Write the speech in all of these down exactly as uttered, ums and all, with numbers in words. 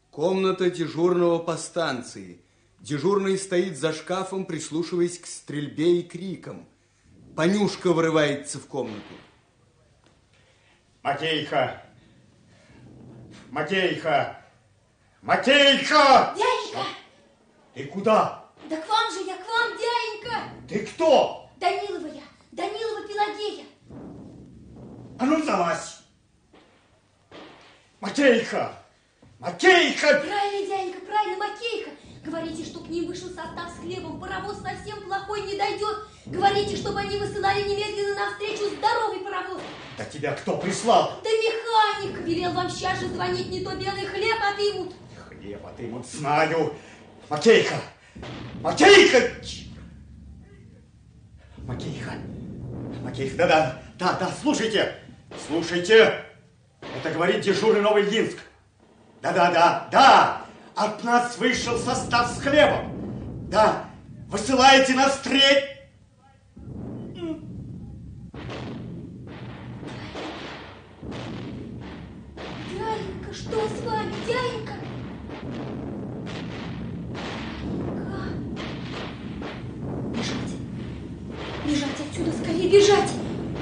Комната дежурного по станции. Дежурный стоит за шкафом, прислушиваясь к стрельбе и крикам. Понюшка врывается в комнату. Макейка! Макейка! Макейка! Дяденька! Ты куда? Да к вам же я, к вам, дяденька! Ты кто? Данилова я, Данилова Пелагея. А ну, залазь! Макейка! Макейка! Правильно, дяденька, правильно, Макейка. Говорите, что к ним вышел состав с хлебом, паровоз совсем плохой не дойдет. Говорите, чтобы они высылали немедленно навстречу здоровый паровоз. Да тебя кто прислал? Да механик велел вам сейчас же звонить, не то белый хлеб отымут. Хлеб отымут, знаю. Макейка! Макейка! Макейка! Макейка, да-да, да-да, слушайте! Слушайте! Это говорит дежурный Новоильинск. Да-да-да, да! От нас вышел состав с хлебом. Да, высылаете навстречу. Дяденька, что с вами, дяденька? Бежать. Бежать отсюда, скорее бежать.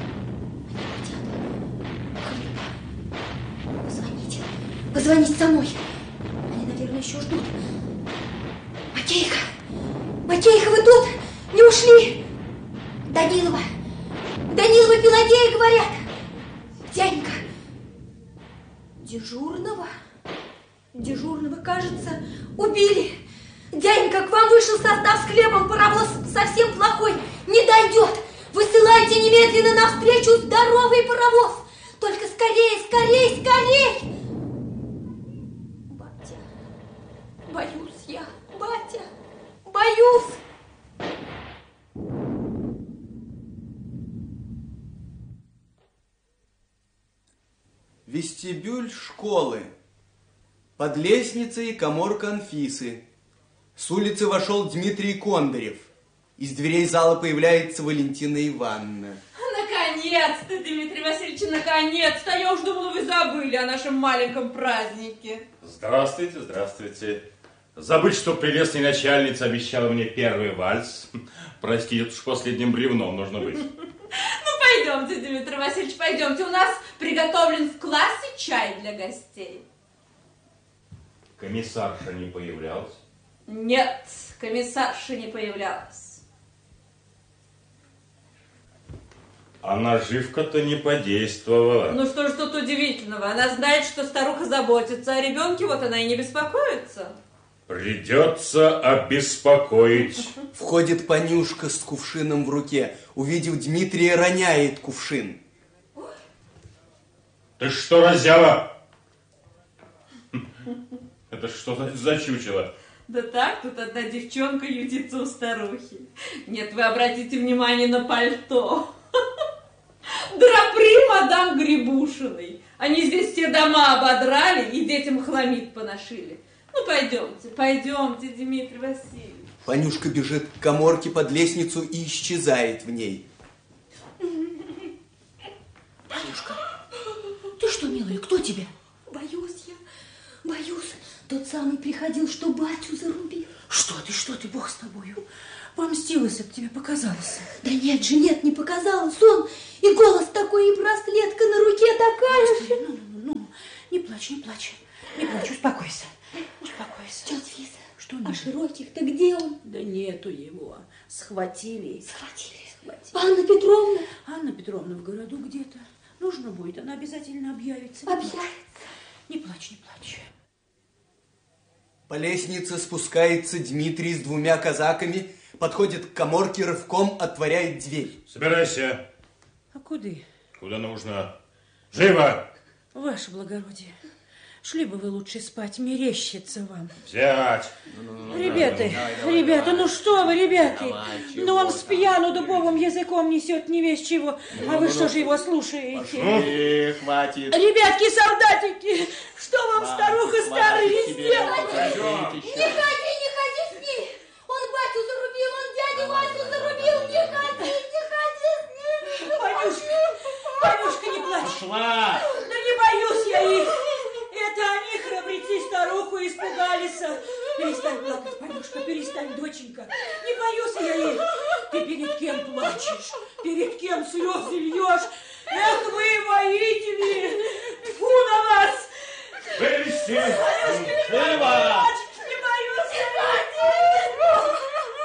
Они хотят. Позвоните. Позвонить самой. Они, наверное, еще ждут. Макейка. Макейка, вы тут? Не ушли? Данилова. Данилова Пелагея, говорят. Дяденька. Дежурного? Дежурного, кажется, убили. Дяденька, к вам вышел состав с хлебом, паровоз совсем плохой, не дойдет. Высылайте немедленно навстречу здоровый паровоз. Только скорее, скорее, скорее. Батя, боюсь я, батя, боюсь. Вестибюль школы. Под лестницей каморка Анфисы. С улицы вошел Дмитрий Кондарев. Из дверей зала появляется Валентина Ивановна. Наконец-то, Дмитрий Васильевич, наконец-то! Я уж думала, вы забыли о нашем маленьком празднике. Здравствуйте, здравствуйте. Забыть, что прелестная начальница обещала мне первый вальс. Простите, уж последним бревном нужно быть. Ну, пойдемте, Дмитрий Васильевич, пойдемте. У нас приготовлен в классе чай для гостей. Комиссарша не появлялась? Нет, комиссарша не появлялась. А наживка-то не подействовала. Ну что ж тут удивительного? Она знает, что старуха заботится о ребенке, вот она и не беспокоится. Придется обеспокоить. Входит Понюшка с кувшином в руке. Увидев Дмитрия, роняет кувшин. Ты что, разява? Это что за чучело? Да так, тут одна девчонка ютится у старухи. Нет, вы обратите внимание на пальто. Драпри мадам Грибушиной. Они здесь все дома ободрали и детям хламид поношили. Ну, пойдемте, пойдемте, Дмитрий Васильевич. Понюшка бежит к каморке под лестницу и исчезает в ней. Понюшка, ты что, милая, кто тебя? Боюсь я, боюсь. Тот самый приходил, что батю зарубил. Что ты, что ты, Бог с тобою. Помстилась от тебя, показалось. Да нет же, нет, не показалось. Он и голос такой, и браслетка на руке такая же. Ну, ну, ну, не плачь, не плачь. Не плачь, успокойся. Успокойся. Тетя Фиса, что а Широких-то где он? Да нету его. Схватили. Схватили. Схватили. Анна Петровна? Анна Петровна в городу где-то. Нужно будет, она обязательно объявится. Не Объявится. плачь. Не плачь, не плачь. По лестнице спускается Дмитрий с двумя казаками, подходит к каморке, рывком отворяет дверь. Собирайся. А куда? Куда нужно? Живо! Ваше благородие, шли бы вы лучше спать, мерещится вам. Взять. Ребята, давай, давай, ребята, давай. ну что вы, ребята? Давай, чего Ну он там? с пьяну дубовым языком несет не весь чего, а вы что же его слушаете? Э, хватит. Ребятки, солдатики, что вам Хватит, старуха хватит старая тебе. сделала? Пойдемте Не сейчас. ходи, не ходи с ним. Он батю зарубил, он дядю Васю зарубил. Не ходи, не ходи с ним. Понюшка, Понюшка, не плачь. Пошла. Да не боюсь я их. Это они, храбрецы, старуху испугали. Перестань плакать, Панюшка, перестань, доченька. Не боюсь я их. Ты перед кем плачешь? Перед кем слезы льешь? Эх вы, воители! Фу на вас! Вывести! Панюшка, не Живо! плачь! Не боюсь я их!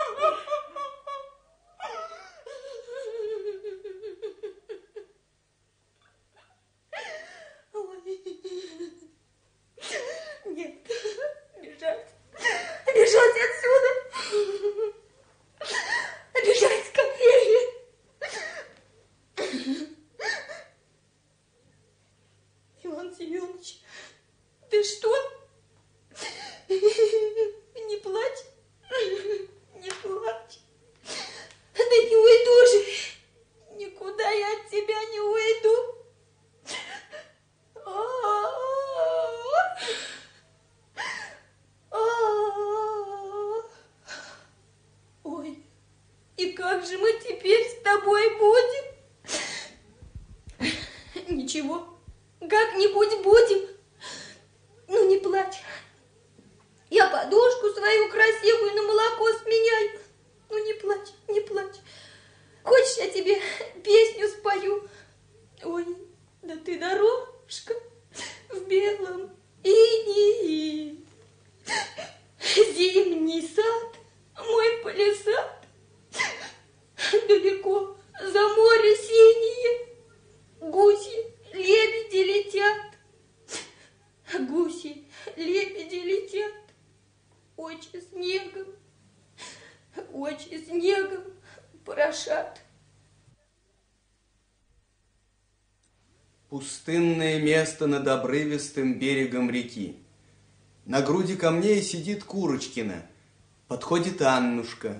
Нет, бежать, бежать отсюда, бежать скорее. Иван Семенович, ты что? Не плачь, не плачь. Да не уйду же, никуда я от тебя не уйду. Ой, и как же мы теперь с тобой будем? Ничего, как-нибудь будем. Ну, не плачь. Я подушку свою красивую на молоко сменяю. Ну, не плачь, не плачь. Хочешь, я тебе песню спою? Ой, да ты дорожка в белом инии, зимний сад, мой палисад, далеко за море синее, гуси, лебеди летят, гуси, лебеди летят, очи снегом, очи снегом порошат. Пустынное место над обрывистым берегом реки. На груди камней сидит Курочкина. Подходит Аннушка.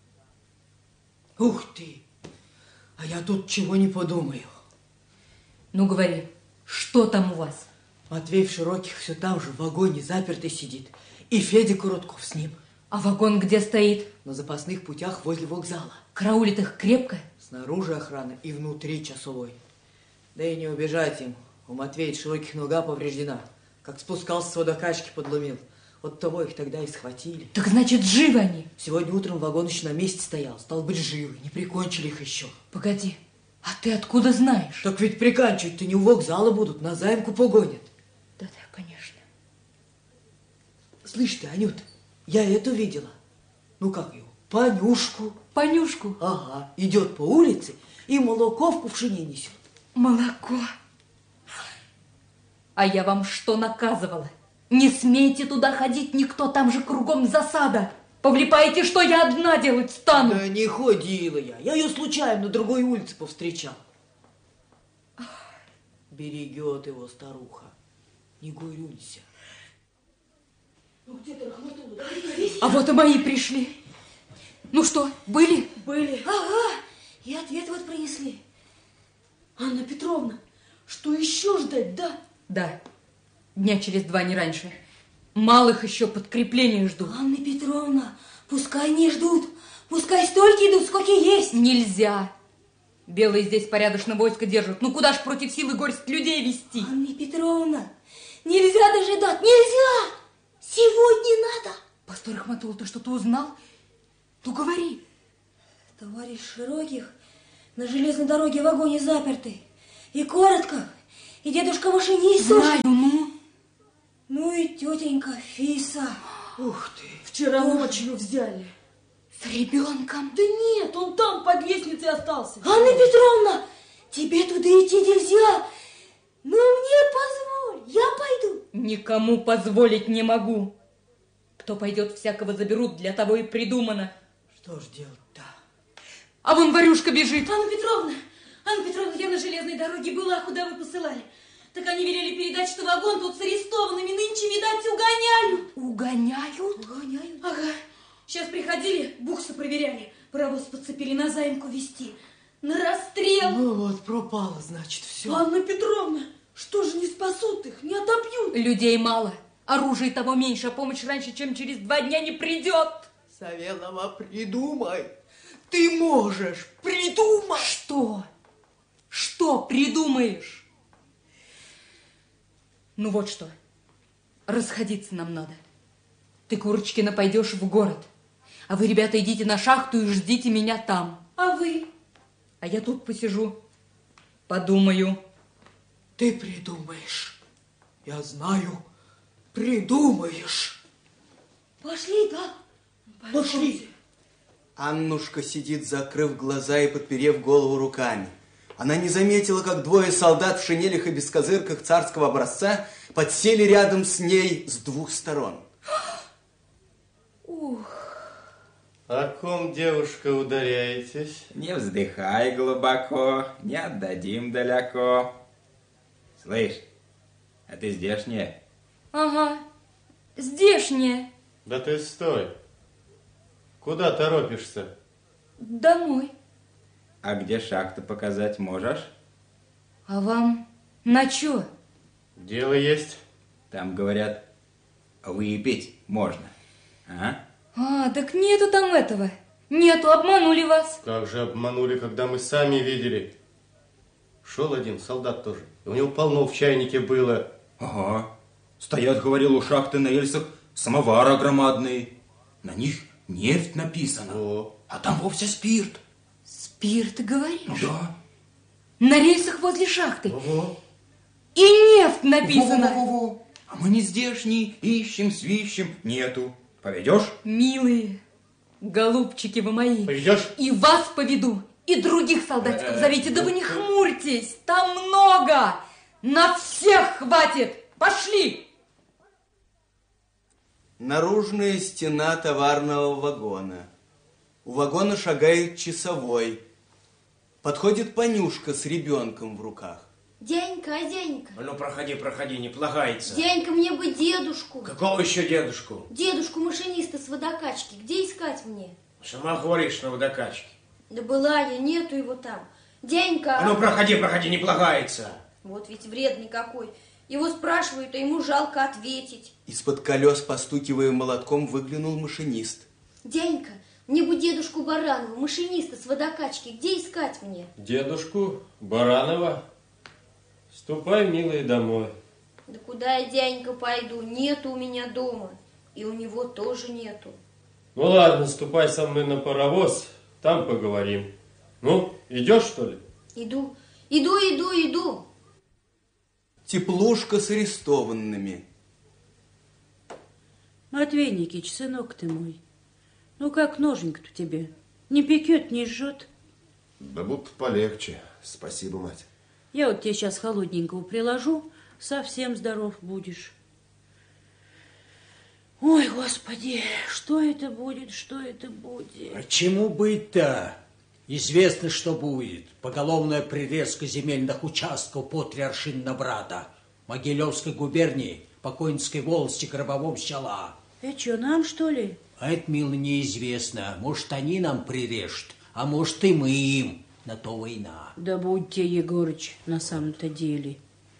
Ух ты! А я тут чего не подумаю. Ну, говори, что там у вас? Матвей в Широких все там же в вагоне запертый сидит. И Федя Коротков с ним. А вагон где стоит? На запасных путях возле вокзала. Караулит их крепко? Снаружи охрана и внутри часовой. Да и не убежать им. У Матвея Широких нога повреждена. Как спускался с водокачки, подломил. Вот того их тогда и схватили. Так значит, живы они? Сегодня утром вагон еще на месте стоял. Стал быть, живы. Не прикончили их еще. Погоди, а ты откуда знаешь? Так ведь приканчивать-то не у вокзала будут, на заимку погонят. Да-да, конечно. Слышь ты, Анют, я эту видела. Ну как его? Панюшку. Панюшку? Ага, идет по улице и молоко в кувшине несет. Молоко. А я вам что наказывала? Не смейте туда ходить, никто, там же кругом засада. Повлипаете, что я одна делать стану? Да не ходила я, я ее случайно на другой улице повстречал. Берегет его старуха, не горюнься. Ну где ты, Рахматулла? А вот и мои пришли. Ну что, были? Были. Ага, и ответ вот принесли. Анна Петровна, что еще ждать, да? Да, дня через два, не раньше. Малых еще подкрепления ждут. Анна Петровна, пускай не ждут, пускай столько идут, сколько есть. Нельзя. Белые здесь порядочно войско держат. Ну куда ж против силы горсть людей вести? Анна Петровна, нельзя дожидать, нельзя! Сегодня надо. Постой, Рахматулла, ты что-то узнал? Ну говори. Товарищ Широких на железной дороге в вагоне заперты. И Коротков, и дедушка машинист. Знаю, ну. Ну и тетенька Фиса. Ух ты. Вчера ночью взяли. С ребенком? Да нет, он там под лестницей остался. Анна Петровна, тебе туда идти нельзя. Ну мне позволь, я пойду. Никому позволить не могу. Кто пойдет, всякого заберут, для того и придумано. Что ж делать-то? А вон Варюшка бежит. Анна Петровна, Анна Петровна, я на железной дороге была, куда вы посылали. Так они велели передать, что вагон тут с арестованными нынче, видать, угоняют. Угоняют? Угоняют? Ага. Сейчас приходили, буксы проверяли. Паровоз подцепили на заимку везти. На расстрел. Ну вот, пропало, значит, все. Анна Петровна, что же не спасут их, не отобьют? Людей мало. Оружия того меньше, а помощь раньше, чем через два дня не придет. Савелова, придумай. Ты можешь, придумай. Что? Что придумаешь? Ну вот что, расходиться нам надо. Ты, Курочкина, пойдешь в город. А вы, ребята, идите на шахту и ждите меня там. А вы? А я тут посижу, подумаю. Ты придумаешь. Я знаю, придумаешь. Пошли, да? Пошли. Аннушка сидит, закрыв глаза и подперев голову руками. Она не заметила, как двое солдат в шинелях и бескозырках царского образца подсели рядом с ней с двух сторон. Ух. О ком, девушка, ударяетесь? Не вздыхай глубоко, не отдадим далеко. Слышь, а ты здешняя? Ага, здешняя. Да ты стой. Куда торопишься? Домой. А где шахту показать можешь? А вам на чё? Дело есть. Там, говорят, выпить можно. А? А, так нету там этого. Нету, обманули вас. Как же обманули, когда мы сами видели. Шел один солдат тоже. И у него полно в чайнике было. Ага. Стоят, говорил, у шахты на рельсах самовары громадные. На них нефть написана. О. А там вовсе спирт. Спирт, говоришь? Ну да. На рельсах возле шахты. Ого. И нефть написано. Во-во-во-во. А мы не здешние, ищем, свищем, нету. Поведешь? Милые, голубчики вы мои. Поведешь? И вас поведу, и других солдатиков зовите. Да вы не хмурьтесь, там много. На всех хватит. Пошли. Наружная стена товарного вагона. У вагона шагает часовой. Подходит Понюшка с ребенком в руках. Дяденька, а дяденька? Ну, проходи, проходи, не плагается. Дяденька, мне бы дедушку. Какого еще дедушку? Дедушку-машиниста с водокачки. Где искать мне? Сама говоришь на водокачке. Да была я, нету его там. Дяденька... А ну, проходи, проходи, не плагается. Вот ведь вредный какой. Его спрашивают, а ему жалко ответить. Из-под колес, постукивая молотком, выглянул машинист. Дяденька, мне бы дедушку Баранова, машиниста с водокачки. Где искать мне? Дедушку Баранова? Ступай, милый, домой. Да куда я, дяденька, пойду? Нету у меня дома. И у него тоже нету. Ну ладно, ступай со мной на паровоз, там поговорим. Ну, идешь, что ли? Иду, иду, иду, иду. Теплушка с арестованными. Матвей Никитич, сынок ты мой, ну как ноженька-то тебе? Не пекет, не жжет? Да будто полегче. Спасибо, мать. Я вот тебе сейчас холодненького приложу, совсем здоров будешь. Ой, Господи, что это будет, что это будет? А чему быть-то? Известно, что будет. Поголовная прирезка земельных участков по три аршин на брата. Могилевской губернии, Покойницкой волости, Гробовом села. Это что, нам, что ли? А это, мило, неизвестно. Может, они нам прирежут, а может, и мы им. На то война. Да будьте, Егорыч, на самом-то деле.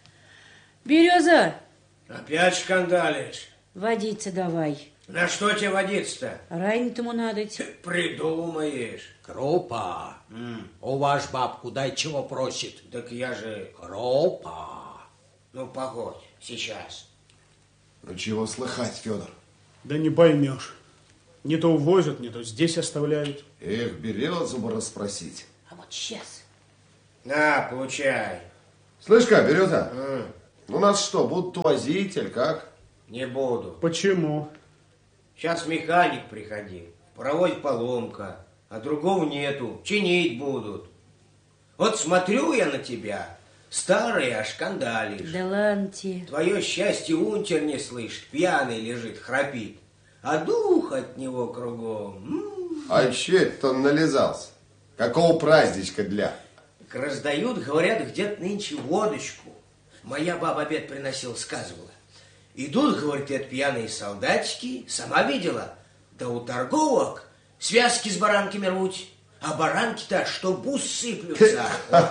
Береза! Опять шкандалишь? Водиться давай. На что тебе водиться-то? Ранить-ему надо. Придумаешь. Кропа, М. у ваш бабку дай чего просит. Так я же... Кропа. Ну, погодь, сейчас. Ну, чего слыхать, Федор? Да не поймешь. Не то увозят, не то здесь оставляют. Эх, березу бы расспросить. А вот сейчас. На, получай. Слышь-ка, Береза, М. у нас что, будут возить или как? Не буду. Почему? Сейчас механик приходил. В паровозе поломка, а другого нету. Чинить будут. Вот смотрю я на тебя, старый, аж шкандалишь. Да ладно тебе. Твое счастье унтер не слышит, пьяный лежит, храпит. А дух от него кругом. М-м. А че это он нализался? Какого праздничка для? Так раздают, говорят, где-то нынче водочку. Моя баба обед приносила, сказывала. Идут, говорит, это пьяные солдатики, сама видела. Да у торговок связки с баранками рвут, а баранки-то, что бус сыплются.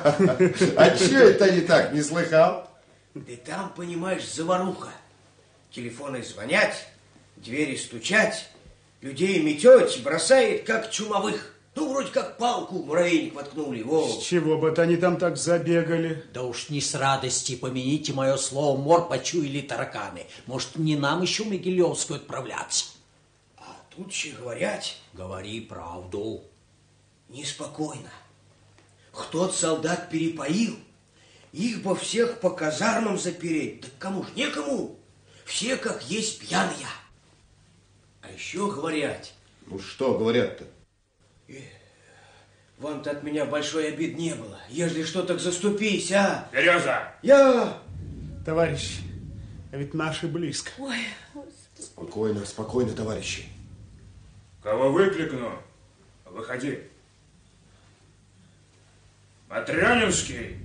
А че это они так, не слыхал? Да там, понимаешь, заваруха. Телефоны звонят, двери стучать, людей мететь, бросает, как чумовых. Ну, вроде как палку в муравейник воткнули. Во. С чего бы это они там так забегали? Да уж не с радости, помяните мое слово, мор почуяли тараканы. Может, не нам еще в Могилевскую отправляться? случае говорят. Говори правду. Неспокойно. Кто-то солдат перепоил, их бы всех по казармам запереть. Так кому ж некому? Все как есть пьяные. А еще говорят... Ну что говорят-то? Вам-то от меня большой обид не было. Ежели что, так заступись, а? Береза! Я... Товарищ, а ведь наши близко. Ой, Спокойно, спокойно, товарищи. Кого выкликну? Выходи. Матрёнинский.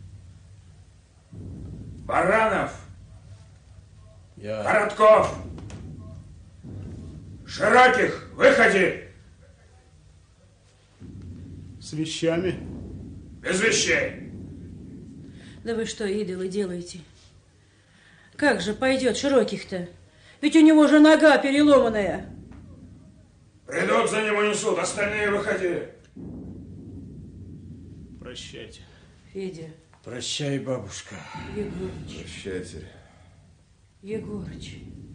Баранов. Я... Коротков. Широких, выходи. С вещами? Без вещей. Да вы что, идолы, делаете? Как же пойдет Широких-то? Ведь у него же нога переломанная. Придут за ним унесут, остальные выходи. Прощайте. Федя. Прощай, бабушка. Егорыч. Прощайте. Егорыч.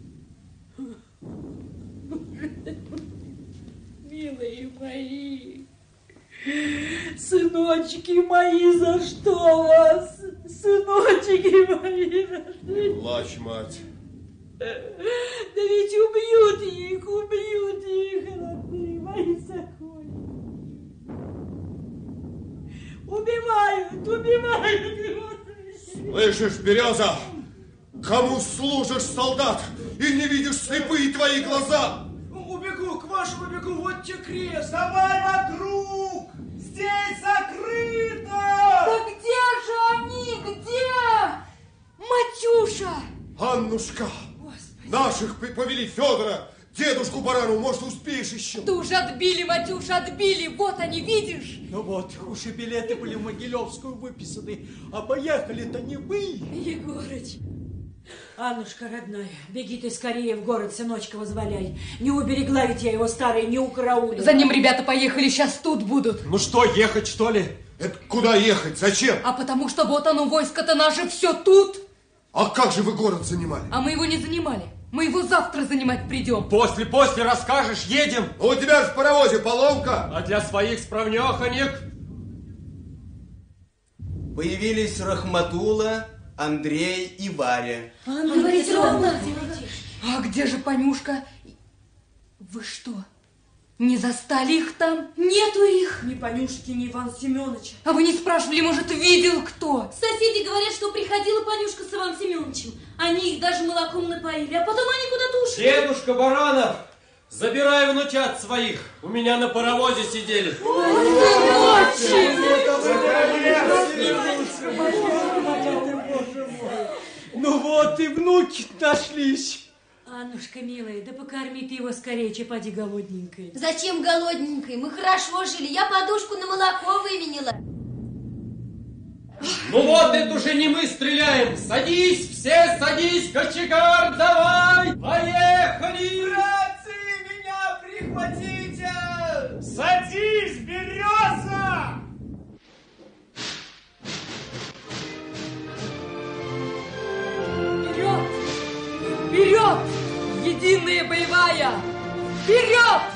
Милые мои, сыночки мои, за что вас? Сыночки мои, за что? Плачь, мать. Да ведь убьют их, убьют их, родные мои соколики. Убивают, убивают. Слышишь, Береза? Кому служишь, солдат, и не видишь слепые твои глаза? Убегу, к вашему бегу, вот тебе крест. Давай вокруг, здесь закрыто. Да где же они, где? Матюша! Аннушка, Господи. Наших повели Федора, дедушку Барану, может, успеешь еще? Да уже отбили, Матюша, отбили, вот они, видишь? Ну вот, уж и билеты были в Могилевскую выписаны, а поехали-то не вы. Егорыч. Аннушка, родная, беги ты скорее в город, сыночка возволяй. Не уберегла ведь я его, старый, не укараулила. За ним ребята поехали, сейчас тут будут. Ну что, ехать, что ли? Это куда ехать? Зачем? А потому что вот оно, войско-то наше, все тут. А как же вы город занимали? А мы его не занимали. Мы его завтра занимать придем. После, после расскажешь, едем. Ну, у тебя же в паровозе поломка. А для своих справнёхонек. Появились Рахматула, Андрей и Варя. Анна Петровна! А где же Понюшка? Вы что, не застали их там? Нету их. Ни Понюшки, ни Ивана Семеновича. А вы не спрашивали, может, видел кто? Соседи говорят, что приходила Понюшка с Иваном Семеновичем. Они их даже молоком напоили, а потом они куда-то ушли. Дедушка Баранов, забирай внучат своих. У меня на паровозе сидели. Ну вот и внуки нашлись. Аннушка, милая, да покорми ты его скорее, че поди голодненькой. Зачем голодненькой? Мы хорошо жили. Я подушку на молоко выменила. Ну вот, это уже не мы стреляем. Садись, все садись, кочегар, давай. Поехали. Братцы, меня прихватите. Садись, Береза. Вперед! Вперед! Единая боевая! Вперед!